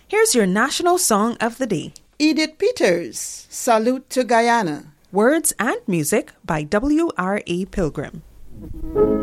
Here's your national song of the day. Edith Peters, Salute to Guyana. Words and music by W.R.A. Pilgrim.